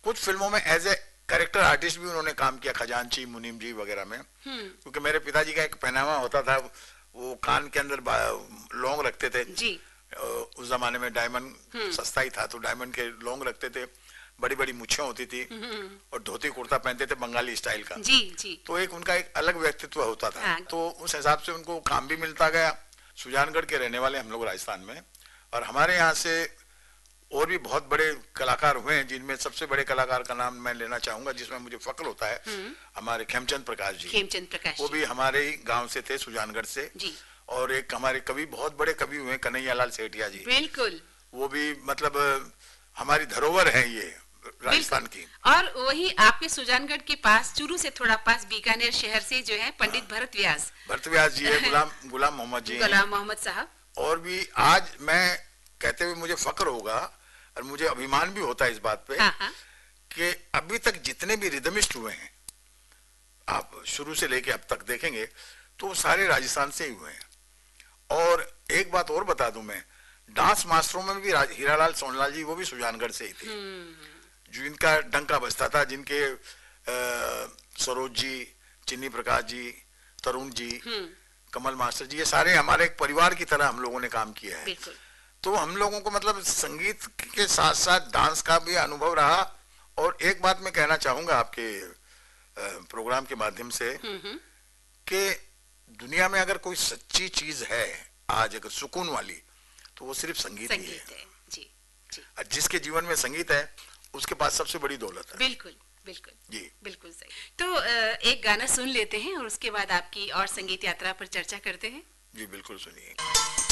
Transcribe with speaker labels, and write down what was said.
Speaker 1: कुछ फिल्मों में एज ए कैरेक्टर आर्टिस्ट भी उन्होंने काम किया, खजांची, मुनीम जी वगैरह में। क्योंकि मेरे पिताजी का एक पहनावा होता था, वो कान के अंदर लौंग रखते थे
Speaker 2: जी।
Speaker 1: उस जमाने में डायमंड सस्ता ही था, तो डायमंड के लौंग रखते थे, बड़ी बड़ी मुच्छें होती थी और धोती कुर्ता पहनते थे बंगाली स्टाइल का।
Speaker 2: जी जी।
Speaker 1: तो एक उनका एक अलग व्यक्तित्व होता था।
Speaker 2: हाँ।
Speaker 1: तो उस हिसाब से उनको काम भी मिलता गया। सुजानगढ़ के रहने वाले हम लोग राजस्थान में, और हमारे यहाँ से और भी बहुत बड़े कलाकार हुए हैं, जिनमें सबसे बड़े कलाकार का नाम मैं लेना चाहूंगा, जिसमें मुझे फक्र होता है, हमारे खेमचंद प्रकाश जी।
Speaker 2: खेमचंद प्रकाश
Speaker 1: वो भी हमारे ही गांव से थे, सुजानगढ़ से
Speaker 2: जी।
Speaker 1: और एक हमारे कवि, बहुत बड़े कवि हुए कन्हैयालाल सेठिया जी।
Speaker 2: बिल्कुल।
Speaker 1: वो भी मतलब हमारी धरोहर है ये राजस्थान की।
Speaker 2: और वही आपके सुजानगढ़ के पास, चूरू से थोड़ा पास, बीकानेर शहर से जो है पंडित भरत
Speaker 1: व्यास जी है, गुलाम मोहम्मद जी,
Speaker 2: गुलाम मोहम्मद साहब।
Speaker 1: और भी आज मैं कहते हुए मुझे फक्र होगा और मुझे अभिमान भी होता है इस बात पे, कि अभी तक जितने भी रिदमिस्ट हुए हैं, आप शुरू से लेके अब तक देखेंगे तो सारे राजस्थान से ही हुए हैं। और एक बात और बता दूं मैं, डांस मास्टरों में भी हीरालाल सोनलाल जी, वो भी सुजानगढ़ से ही थे, जो इनका डंका बजता था, जिनके सरोज जी, चिन्नी प्रकाश जी, तरुण जी, कमल मास्टर जी, ये सारे हमारे एक परिवार की तरह हम लोगों ने काम किया है। तो हम लोगों को मतलब संगीत के साथ साथ डांस का भी अनुभव रहा। और एक बात मैं कहना चाहूंगा आपके प्रोग्राम के माध्यम से, कि दुनिया में अगर कोई सच्ची चीज है आज अगर सुकून वाली, तो वो सिर्फ संगीत ही है।
Speaker 2: जी, जी।
Speaker 1: जिसके जीवन में संगीत है, उसके पास सबसे बड़ी दौलत है।
Speaker 2: बिल्कुल बिल्कुल
Speaker 1: जी,
Speaker 2: बिल्कुल सही। तो एक गाना सुन लेते हैं और उसके बाद आपकी और संगीत यात्रा पर चर्चा करते हैं।
Speaker 1: जी बिल्कुल, सुनिए।